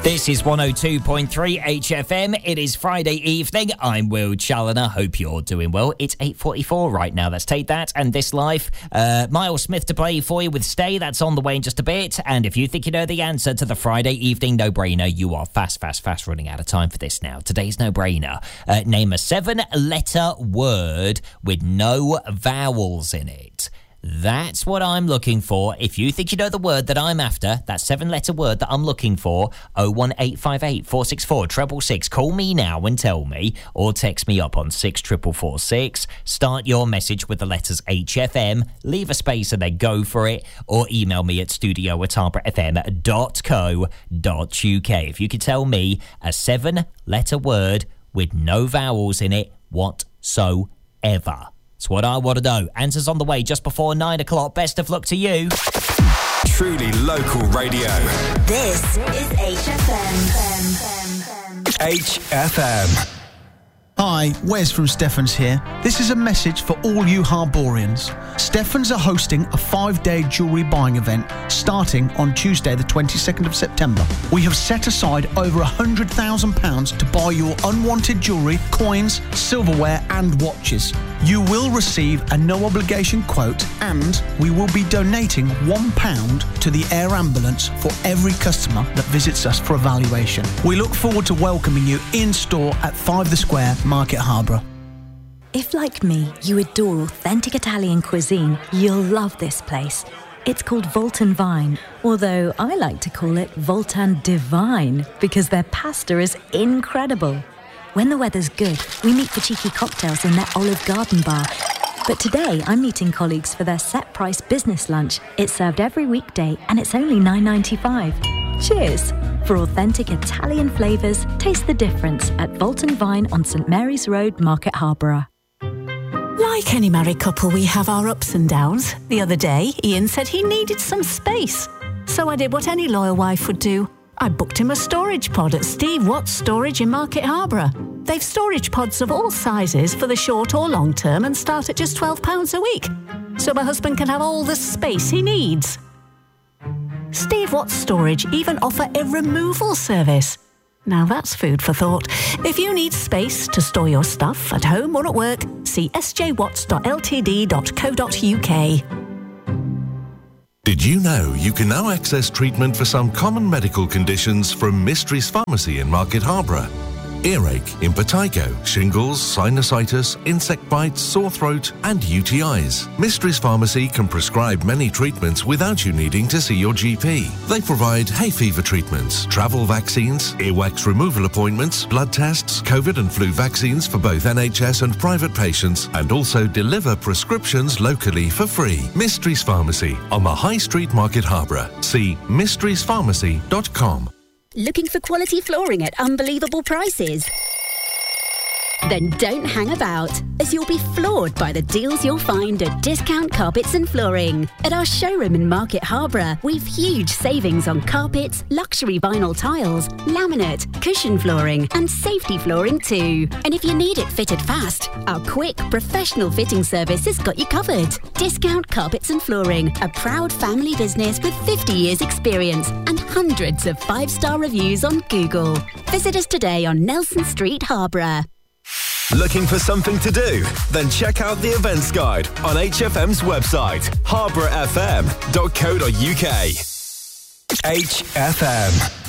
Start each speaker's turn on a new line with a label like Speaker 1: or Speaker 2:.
Speaker 1: This is 102.3 HFM. It is Friday evening. I'm Will Challoner. Hope you're doing well. It's 8:44 right now. Let's take that and This Life. Miles Smith to play for you with Stay. That's on the way in just a bit. And if you think you know the answer to the Friday evening no-brainer, you are fast running out of time for this now. Today's no-brainer. Name a 7-letter word with no vowels in it. That's what I'm looking for. If you think you know the word that I'm after, that 7-letter word that I'm looking for, 01858 464 666. Call me now and tell me, or text me up on 64446. Start your message with the letters HFM, leave a space and then go for it, or email me at studio@harbourfm.co.uk. If you could tell me a 7-letter word with no vowels in it whatsoever. That's what I want to know. Answers on the way just before 9 o'clock. Best of luck to you.
Speaker 2: Truly local radio.
Speaker 3: This is HFM.
Speaker 2: HFM.
Speaker 4: Hi, Wes from Steffens here. This is a message for all you Harborians. Steffens are hosting a 5-day jewellery buying event starting on Tuesday the 22nd of September. We have set aside over £100,000 to buy your unwanted jewellery, coins, silverware and watches. You will receive a no-obligation quote and we will be donating £1 to the air ambulance for every customer that visits us for evaluation. We look forward to welcoming you in-store at 5 The Square, Market Harborough.
Speaker 5: If, like me, you adore authentic Italian cuisine, you'll love this place. It's called Voltan Vine, although I like to call it Voltan Divine because their pasta is incredible. When the weather's good, we meet for cheeky cocktails in their Olive Garden bar. But today, I'm meeting colleagues for their set-price business lunch. It's served every weekday and it's only $9.95. Cheers! For authentic Italian flavours, taste the difference at Voltan Vine on St Mary's Road, Market Harborough.
Speaker 6: Like any married couple, we have our ups and downs. The other day, Ian said he needed some space. So I did what any loyal wife would do. I booked him a storage pod at Steve Watts Storage in Market Harborough. They've storage pods of all sizes for the short or long term and start at just £12 a week. So my husband can have all the space he needs. Steve Watts Storage even offer a removal service. Now that's food for thought. If you need space to store your stuff at home or at work, see sjwatts.ltd.co.uk.
Speaker 7: Did you know you can now access treatment for some common medical conditions from Mysteries Pharmacy in Market Harborough? Earache, impetigo, shingles, sinusitis, insect bites, sore throat and UTIs. Mysteries Pharmacy can prescribe many treatments without you needing to see your GP. They provide hay fever treatments, travel vaccines, earwax removal appointments, blood tests, COVID and flu vaccines for both NHS and private patients, and also deliver prescriptions locally for free. Mysteries Pharmacy on the High Street, Market Harborough. See mysteriespharmacy.com.
Speaker 8: Looking for quality flooring at unbelievable prices? Then don't hang about, as you'll be floored by the deals you'll find at Discount Carpets and Flooring. At our showroom in Market Harborough, we've huge savings on carpets, luxury vinyl tiles, laminate, cushion flooring and safety flooring too. And if you need it fitted fast, our quick, professional fitting service has got you covered. Discount Carpets and Flooring, a proud family business with 50 years experience and hundreds of 5-star reviews on Google. Visit us today on Nelson Street, Harborough.
Speaker 2: Looking for something to do? Then check out the events guide on HFM's website, harbourfm.co.uk. HFM.